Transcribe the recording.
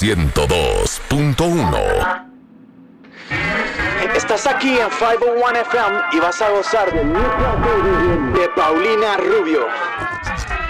102.1. Estás aquí en 501 FM y vas a gozar de Paulina Rubio.